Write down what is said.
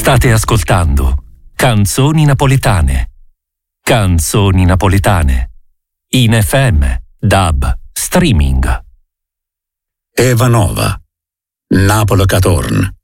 State ascoltando Canzoni Napoletane. Canzoni Napoletane. In FM, DAB, streaming. Eva Nova, Napoli Catorn.